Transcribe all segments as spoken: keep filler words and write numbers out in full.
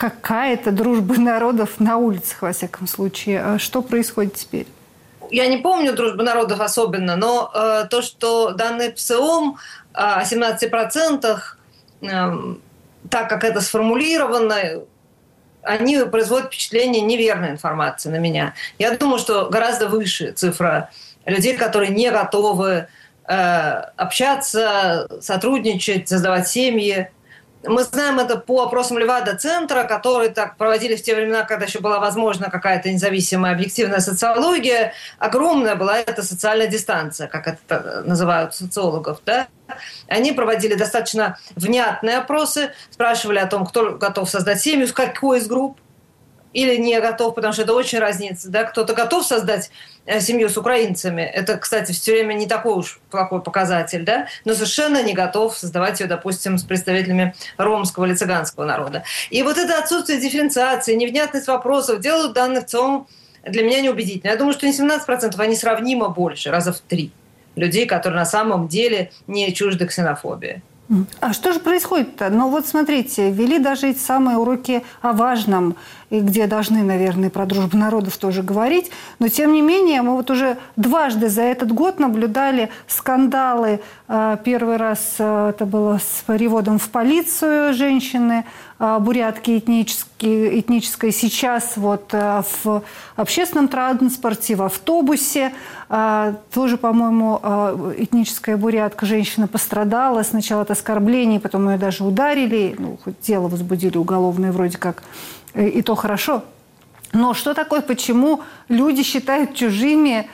какая-то дружба народов на улицах, во всяком случае. Что происходит теперь? Я не помню дружбы народов особенно, но э, то, что данные ПСОМ о семнадцати процентах, э, так как это сформулировано, они производят впечатление неверной информации на меня. Я думаю, что гораздо выше цифра людей, которые не готовы э, общаться, сотрудничать, создавать семьи. Мы знаем это по опросам Левада-центра, которые так проводили в те времена, когда еще была возможна какая-то независимая объективная социология. Огромная была эта социальная дистанция, как это называют социологов. Да? Они проводили достаточно внятные опросы, спрашивали о том, кто готов создать семью, с какой из групп, или не готов, потому что это очень разница. Да? Кто-то готов создать семью с украинцами. Это, кстати, все время не такой уж плохой показатель, да? Но совершенно не готов создавать ее, допустим, с представителями ромского или цыганского народа. И вот это отсутствие дифференциации, невнятность вопросов делают данные в целом для меня неубедительно. Я думаю, что не семнадцать процентов, а несравнимо больше, раза в три людей, которые на самом деле не чужды ксенофобии. А что же происходит-то? Ну вот смотрите, ввели даже эти самые уроки о важном, и где должны, наверное, про дружбу народов тоже говорить. Но тем не менее, мы вот уже дважды за этот год наблюдали скандалы. Первый раз это было с переводом в полицию женщины, бурятки этнические, этнической. Сейчас вот в общественном транспорте, в автобусе. Тоже, по-моему, этническая бурятка, женщина пострадала. Сначала от оскорблений, потом ее даже ударили. Ну, хоть дело возбудили уголовное вроде как. И то хорошо. Но что такое, почему люди считают чужими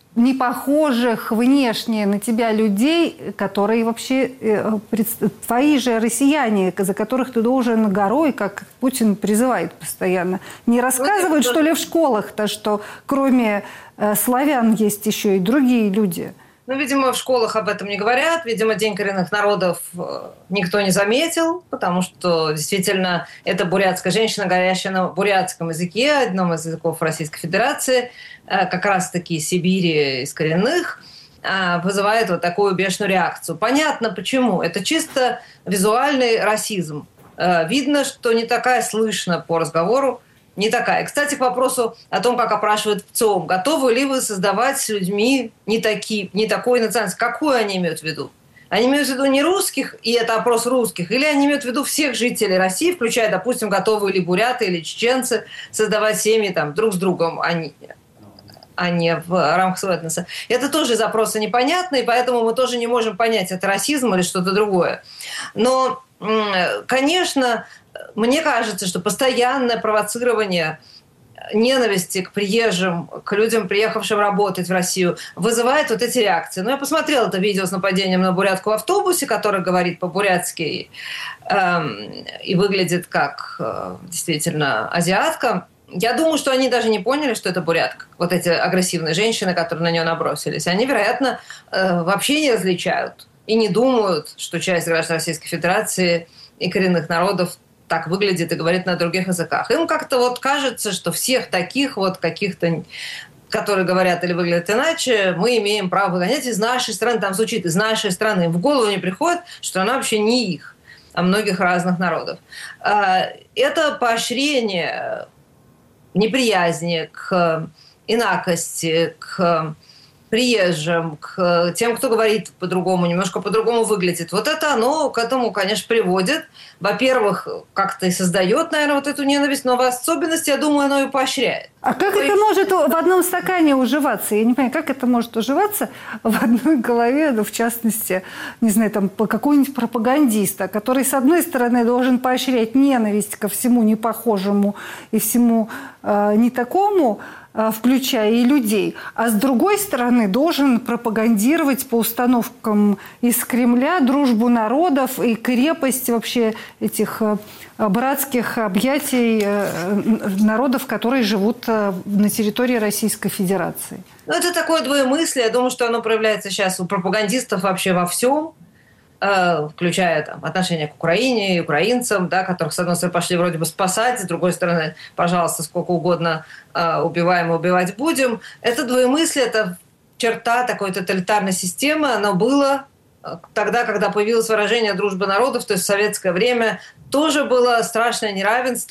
непохожих внешне на тебя людей, которые вообще э, твои же россияне, за которых ты должен горой, как Путин призывает постоянно. Не рассказывают, что ли, в школах-то, что кроме э, славян есть еще и другие люди? Ну, видимо, в школах об этом не говорят. Видимо, День коренных народов никто не заметил, потому что действительно эта бурятская женщина, говорящая на бурятском языке, одном из языков Российской Федерации, как раз-таки Сибири из коренных, вызывает вот такую бешеную реакцию. Понятно, почему. Это чисто визуальный расизм. Видно, что не такая слышно по разговору, не такая. Кстати, к вопросу о том, как опрашивают в ЦИОМ. Готовы ли вы создавать с людьми не, такие, не такой национальности? Какую они имеют в виду? Они имеют в виду не русских, и это опрос русских, или они имеют в виду всех жителей России, включая, допустим, готовы ли буряты или чеченцы создавать семьи там, друг с другом, а не, а не в рамках своего этноса. Это тоже из опроса непонятно, и поэтому мы тоже не можем понять, это расизм или что-то другое. Но, конечно, мне кажется, что постоянное провоцирование ненависти к приезжим, к людям, приехавшим работать в Россию, вызывает вот эти реакции. Ну, я посмотрела это видео с нападением на бурятку в автобусе, который говорит по-бурятски э, и выглядит как э, действительно азиатка. Я думаю, что они даже не поняли, что это бурятка. Вот эти агрессивные женщины, которые на нее набросились. Они, вероятно, э, вообще не различают и не думают, что часть граждан Российской Федерации и коренных народов так выглядит и говорит на других языках. Им как-то вот кажется, что всех таких вот каких-то, которые говорят или выглядят иначе, мы имеем право выгонять из нашей страны. Там звучит «из нашей страны». В голову не приходит, что она вообще не их, а многих разных народов. Это поощрение неприязни к инакости, к приезжим, к тем, кто говорит по-другому, немножко по-другому выглядит. Вот это оно к этому, конечно, приводит. Во-первых, как-то и создает, наверное, вот эту ненависть, но в особенности, я думаю, оно и поощряет. А как это может в одном стакане уживаться? Я не понимаю, как это может уживаться в одной голове, ну, в частности, не знаю, там, какого-нибудь пропагандиста, который, с одной стороны, должен поощрять ненависть ко всему непохожему и всему э, не такому, включая и людей, а с другой стороны должен пропагандировать по установкам из Кремля дружбу народов и крепость вообще этих братских объятий народов, которые живут на территории Российской Федерации. Ну, это такое двоемыслие. Я думаю, что оно проявляется сейчас у пропагандистов вообще во всем, включая там, отношение к Украине и украинцам, да, которых, с одной стороны, пошли вроде бы спасать, с другой стороны, пожалуйста, сколько угодно э, убиваем и убивать будем. Это двоемыслие, это черта такой тоталитарной системы. Оно было тогда, когда появилось выражение «дружба народов», то есть в советское время, тоже было страшное неравенство.